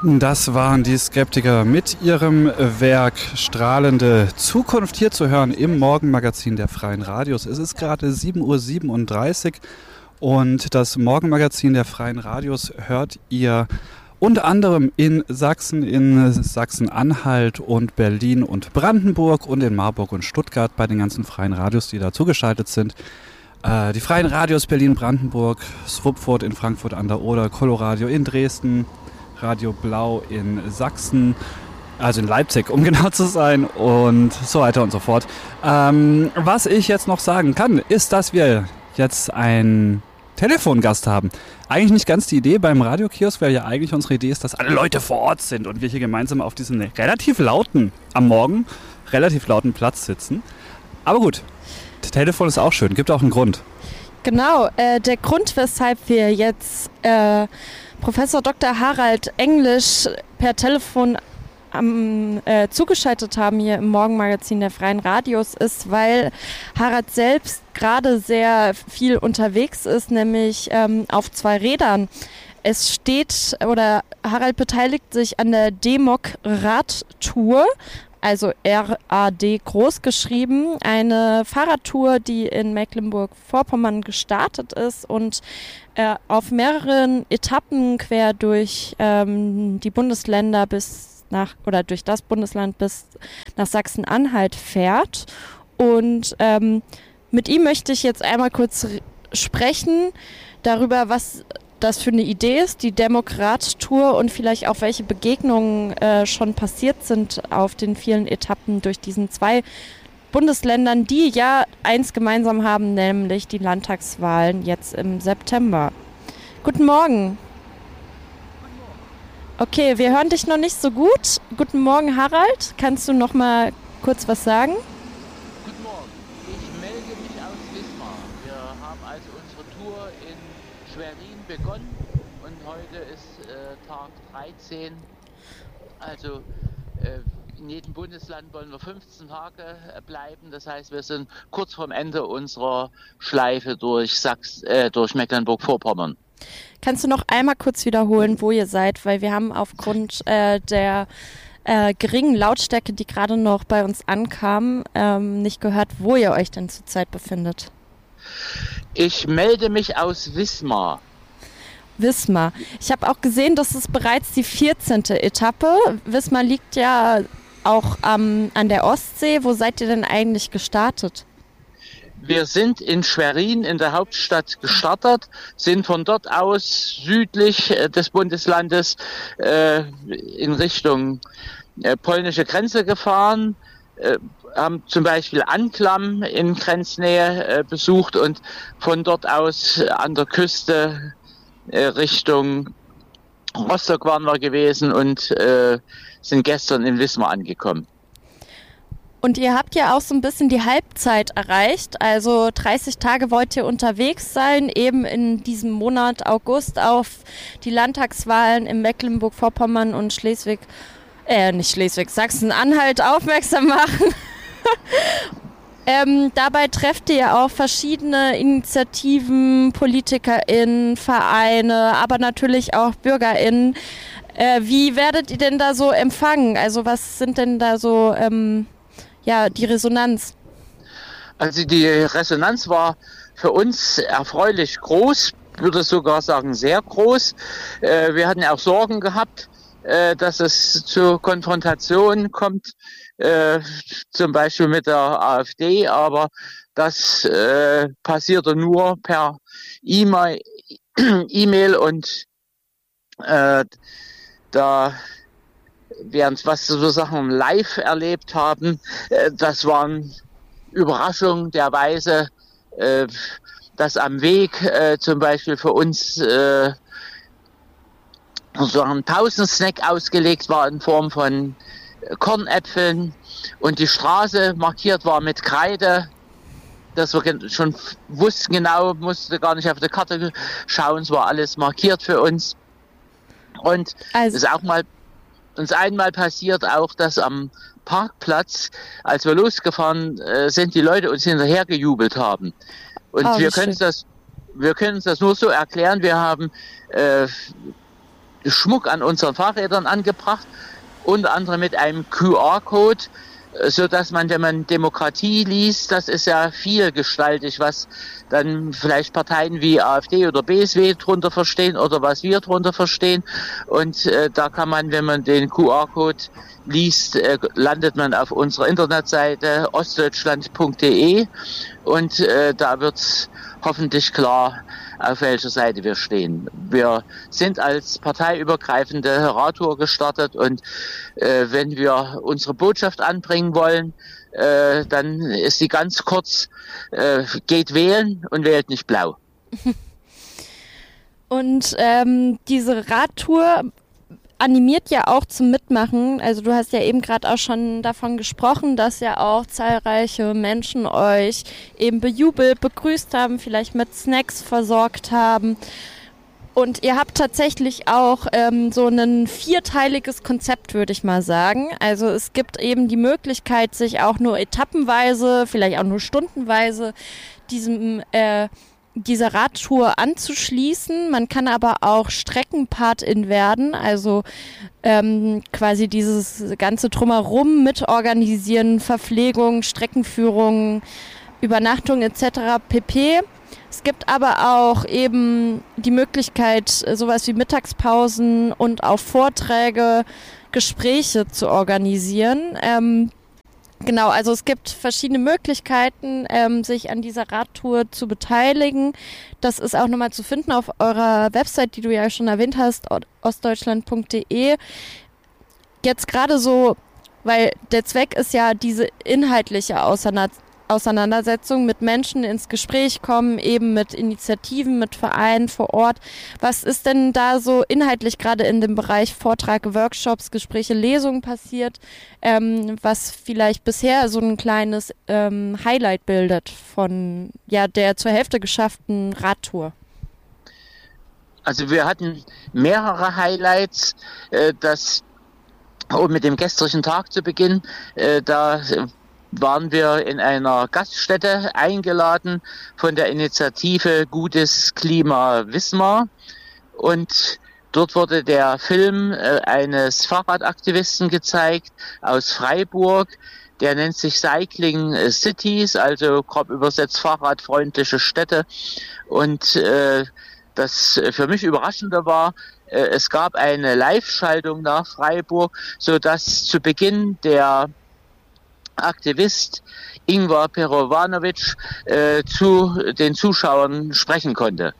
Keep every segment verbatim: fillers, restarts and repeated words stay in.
Das waren die Skeptiker mit ihrem Werk Strahlende Zukunft, hier zu hören im Morgenmagazin der Freien Radios. Es ist gerade sieben Uhr siebenunddreißig und das Morgenmagazin der Freien Radios hört ihr unter anderem in Sachsen, in Sachsen-Anhalt und Berlin und Brandenburg und in Marburg und Stuttgart bei den ganzen Freien Radios, die da zugeschaltet sind. Äh, die Freien Radios Berlin, Brandenburg, Schwupfurt in Frankfurt an der Oder, Coloradio in Dresden, Radio Blau in Sachsen, also in Leipzig, um genau zu sein und so weiter und so fort. Ähm, was ich jetzt noch sagen kann, ist, dass wir jetzt einen Telefongast haben. Eigentlich nicht ganz die Idee beim Radiokiosk, weil ja eigentlich unsere Idee ist, dass alle Leute vor Ort sind und wir hier gemeinsam auf diesem relativ lauten, am Morgen, relativ lauten Platz sitzen. Aber gut, das Telefon ist auch schön, gibt auch einen Grund. Genau, äh, der Grund, weshalb wir jetzt äh, Professor Doktor Harald Englisch per Telefon am, äh, zugeschaltet haben hier im Morgenmagazin der Freien Radios ist, weil Harald selbst gerade sehr viel unterwegs ist, nämlich ähm, auf zwei Rädern. Es steht, oder Harald beteiligt sich an der Demok-Rad-Tour, also R A D groß geschrieben, eine Fahrradtour, die in Mecklenburg-Vorpommern gestartet ist und äh, auf mehreren Etappen quer durch ähm, die Bundesländer bis nach, oder durch das Bundesland bis nach Sachsen-Anhalt fährt. Und ähm, mit ihm möchte ich jetzt einmal kurz r- sprechen darüber, was das für eine Idee ist, die Demok-Rad-Tour, und vielleicht auch welche Begegnungen äh, schon passiert sind auf den vielen Etappen durch diesen zwei Bundesländern, die ja eins gemeinsam haben, nämlich die Landtagswahlen jetzt im September. Guten Morgen. Okay, wir hören dich noch nicht so gut. Guten Morgen, Harald. Kannst du noch mal kurz was sagen? Guten Morgen. Ich melde mich aus Wismar. Wir haben also unsere Tour in Schwerin begonnen und heute ist äh, Tag dreizehn. Also äh, in jedem Bundesland wollen wir fünfzehn Tage äh, bleiben. Das heißt, wir sind kurz vorm Ende unserer Schleife durch, Sachs, äh, durch Mecklenburg-Vorpommern. Kannst du noch einmal kurz wiederholen, wo ihr seid? Weil wir haben aufgrund äh, der äh, geringen Lautstärke, die gerade noch bei uns ankam, ähm, nicht gehört, wo ihr euch denn zurzeit befindet. Ich melde mich aus Wismar. Wismar. Ich habe auch gesehen, das ist bereits die vierzehnte Etappe. Wismar liegt ja auch ähm, an der Ostsee. Wo seid ihr denn eigentlich gestartet? Wir sind in Schwerin in der Hauptstadt gestartet, sind von dort aus südlich äh, des Bundeslandes äh, in Richtung äh, polnische Grenze gefahren, äh, haben zum Beispiel Anklam in Grenznähe äh, besucht und von dort aus äh, an der Küste äh, Richtung Rostock waren wir gewesen und äh, sind gestern in Wismar angekommen. Und ihr habt ja auch so ein bisschen die Halbzeit erreicht, also dreißig Tage wollt ihr unterwegs sein, eben in diesem Monat August auf die Landtagswahlen in Mecklenburg-Vorpommern und Schleswig, äh nicht Schleswig, Sachsen-Anhalt aufmerksam machen. ähm, dabei trefft ihr ja auch verschiedene Initiativen, PolitikerInnen, Vereine, aber natürlich auch BürgerInnen. Äh, wie werdet ihr denn da so empfangen? Also was sind denn da so... Ähm, Ja, die Resonanz. Also die Resonanz war für uns erfreulich groß, würde sogar sagen sehr groß. Äh, wir hatten auch Sorgen gehabt, äh, dass es zur Konfrontation kommt, äh, zum Beispiel mit der AfD, aber das äh, passierte nur per E-Mail, E-Mail und äh, da während was so Sachen live erlebt haben, äh, das waren Überraschungen der Weise, äh, dass am Weg äh, zum Beispiel für uns äh, so ein Pausen-Snack ausgelegt war in Form von Kornäpfeln und die Straße markiert war mit Kreide, dass wir schon wussten genau, musste gar nicht auf die Karte schauen, es war alles markiert für uns. Und Also, es ist auch mal uns einmal passiert auch, dass am Parkplatz, als wir losgefahren äh, sind, die Leute uns hinterher gejubelt haben. Und oh, wir können das, wir können uns das nur so erklären. Wir haben äh, Schmuck an unseren Fahrrädern angebracht, unter anderem mit einem Q R-Code, so dass man, wenn man Demokratie liest, das ist ja vielgestaltig, was dann vielleicht Parteien wie AfD oder B S W drunter verstehen oder was wir drunter verstehen. Und äh, da kann man, wenn man den Q R-Code liest, äh, landet man auf unserer Internetseite ostdeutschland punkt de und äh, da wird's hoffentlich klar, auf welcher Seite wir stehen. Wir sind als parteiübergreifende Radtour gestartet und äh, wenn wir unsere Botschaft anbringen wollen, äh, dann ist sie ganz kurz, äh, geht wählen und wählt nicht blau. Und ähm, diese Radtour animiert ja auch zum Mitmachen. Also du hast ja eben gerade auch schon davon gesprochen, dass ja auch zahlreiche Menschen euch eben bejubelt, begrüßt haben, vielleicht mit Snacks versorgt haben. Und ihr habt tatsächlich auch ähm, so ein vierteiliges Konzept, würde ich mal sagen. Also es gibt eben die Möglichkeit, sich auch nur etappenweise, vielleicht auch nur stundenweise diesem äh, dieser Radtour anzuschließen. Man kann aber auch Streckenpatin werden, also ähm, quasi dieses ganze Drumherum mitorganisieren, Verpflegung, Streckenführung, Übernachtung et cetera pp. Es gibt aber auch eben die Möglichkeit, sowas wie Mittagspausen und auch Vorträge, Gespräche zu organisieren. Ähm, Genau, also es gibt verschiedene Möglichkeiten, ähm, sich an dieser Radtour zu beteiligen. Das ist auch nochmal zu finden auf eurer Website, die du ja schon erwähnt hast, ostdeutschland punkt de. Jetzt gerade so, weil der Zweck ist ja diese inhaltliche Auseinandersetzung, Auseinandersetzung mit Menschen ins Gespräch kommen, eben mit Initiativen, mit Vereinen vor Ort. Was ist denn da so inhaltlich gerade in dem Bereich Vortrag, Workshops, Gespräche, Lesungen passiert, ähm, was vielleicht bisher so ein kleines ähm, Highlight bildet von ja der zur Hälfte geschafften Radtour? Also wir hatten mehrere Highlights, äh, das um mit dem gestrigen Tag zu beginnen, äh, da waren wir in einer Gaststätte eingeladen von der Initiative Gutes Klima Wismar und dort wurde der Film äh, eines Fahrradaktivisten gezeigt aus Freiburg, der nennt sich Cycling Cities, also grob übersetzt fahrradfreundliche Städte und äh, das für mich Überraschende war, äh, es gab eine Live-Schaltung nach Freiburg, so dass zu Beginn der Aktivist Ingvar Perovanovic äh, zu den Zuschauern sprechen konnte.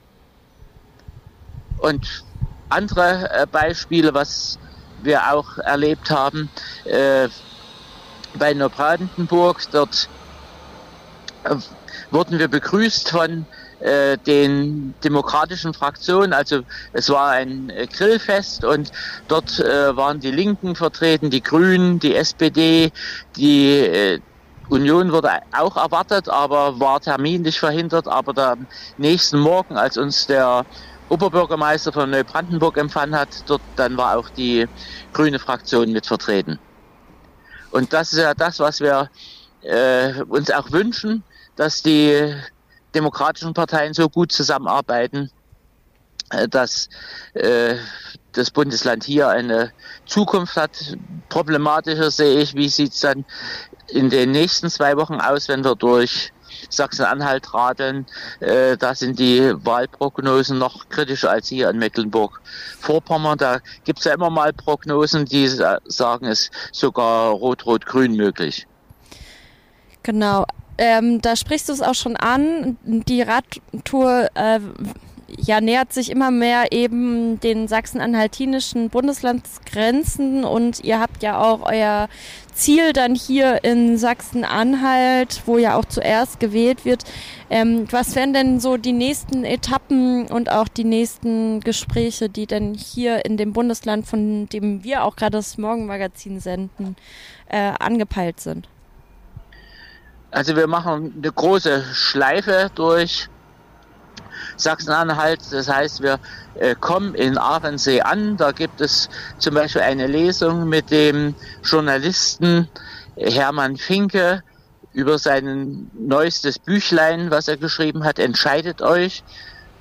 Und andere äh, Beispiele, was wir auch erlebt haben, äh, bei Neubrandenburg, dort äh, wurden wir begrüßt von äh, den demokratischen Fraktionen, also es war ein äh, Grillfest und dort äh, waren die Linken vertreten, die Grünen, die S P D, die äh, Union wurde auch erwartet, aber war terminlich verhindert, aber der nächsten Morgen, als uns der Oberbürgermeister von Neubrandenburg empfangen hat, dort dann war auch die grüne Fraktion mit vertreten. Und das ist ja das, was wir äh, uns auch wünschen, dass die demokratischen Parteien so gut zusammenarbeiten, dass äh, das Bundesland hier eine Zukunft hat. Problematischer sehe ich, wie sieht es dann in den nächsten zwei Wochen aus, wenn wir durch Sachsen-Anhalt radeln. Äh, da sind die Wahlprognosen noch kritischer als hier in Mecklenburg-Vorpommern. Da gibt es ja immer mal Prognosen, die sagen, es ist sogar rot-rot-grün möglich. Genau. Ähm, da sprichst du es auch schon an. Die Radtour äh, ja, nähert sich immer mehr eben den sachsen-anhaltinischen Bundeslandsgrenzen und ihr habt ja auch euer Ziel dann hier in Sachsen-Anhalt, wo ja auch zuerst gewählt wird. Ähm, was wären denn so die nächsten Etappen und auch die nächsten Gespräche, die denn hier in dem Bundesland, von dem wir auch gerade das Morgenmagazin senden, äh, angepeilt sind? Also wir machen eine große Schleife durch Sachsen-Anhalt. Das heißt, wir äh, kommen in Ahrensee an. Da gibt es zum Beispiel eine Lesung mit dem Journalisten Hermann Finke über sein neuestes Büchlein, was er geschrieben hat, Entscheidet euch.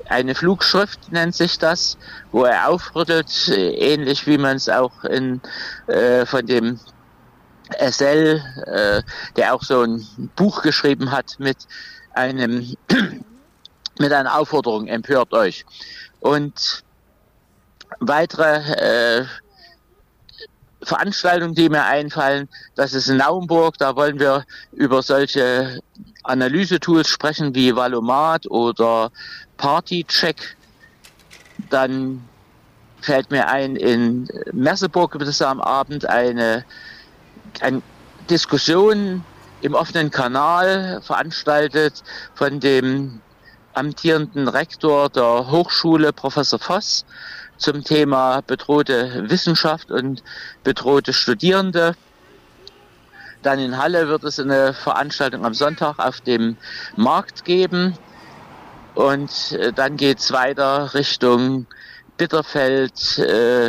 eine Flugschrift nennt sich das, wo er aufrüttelt, ähnlich wie man es auch in, äh, von dem S L, äh, der auch so ein Buch geschrieben hat mit einem mit einer Aufforderung, empört euch. Und weitere äh, Veranstaltungen, die mir einfallen, das ist in Naumburg, da wollen wir über solche Analysetools sprechen wie Valomat oder Partycheck. Dann fällt mir ein, in Merseburg wird es am Abend eine, eine Diskussion im offenen Kanal veranstaltet von dem amtierenden Rektor der Hochschule, Professor Voss, zum Thema bedrohte Wissenschaft und bedrohte Studierende. Dann in Halle wird es eine Veranstaltung am Sonntag auf dem Markt geben. Und dann geht es weiter Richtung Bitterfeld, äh,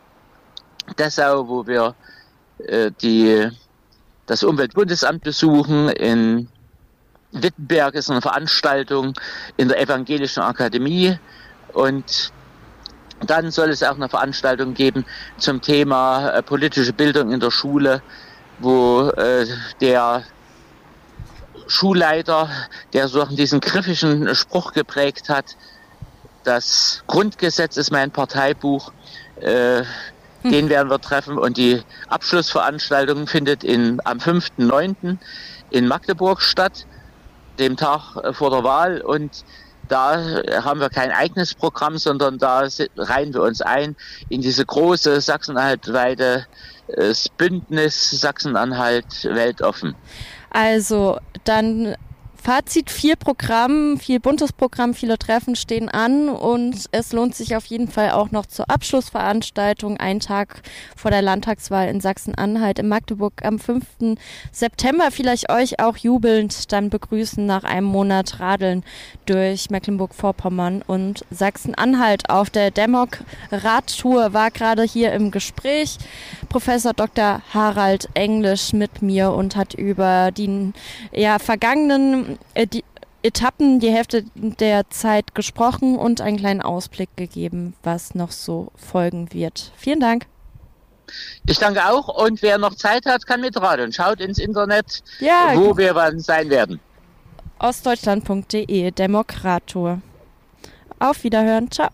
Dessau, wo wir äh, die, das Umweltbundesamt besuchen. In Wittenberg ist eine Veranstaltung in der Evangelischen Akademie. Und dann soll es auch eine Veranstaltung geben zum Thema äh, politische Bildung in der Schule, wo äh, der Schulleiter, der so diesen griffischen Spruch geprägt hat, das Grundgesetz ist mein Parteibuch, äh, hm. den werden wir treffen. Und die Abschlussveranstaltung findet in, am fünften neunten in Magdeburg statt, dem Tag äh, vor der Wahl. Und da haben wir kein eigenes Programm, sondern da reihen wir uns ein in diese große sachsen-anhalt-weite äh, Bündnis Sachsen-Anhalt weltoffen. Also dann Fazit, viel Programm, viel buntes Programm, viele Treffen stehen an und es lohnt sich auf jeden Fall auch noch zur Abschlussveranstaltung, einen Tag vor der Landtagswahl in Sachsen-Anhalt in Magdeburg am fünften September. Vielleicht euch auch jubelnd dann begrüßen nach einem Monat Radeln durch Mecklenburg-Vorpommern und Sachsen-Anhalt. Auf der Demok-Radtour war gerade hier im Gespräch Professor Doktor Harald Englisch mit mir und hat über die ja, vergangenen die Etappen, die Hälfte der Zeit gesprochen und einen kleinen Ausblick gegeben, was noch so folgen wird. Vielen Dank. Ich danke auch und wer noch Zeit hat, kann mitradeln. Schaut ins Internet, ja, wo wir wann sein werden. ostdeutschland punkt de, Demokrattour. Auf Wiederhören, ciao.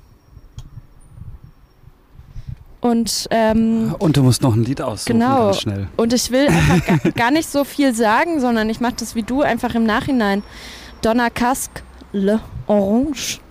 Und, ähm, und du musst noch ein Lied aussuchen, genau. Ganz schnell. Und ich will einfach gar, gar nicht so viel sagen, sondern ich mache das wie du einfach im Nachhinein. Donna Casque, Le Orange.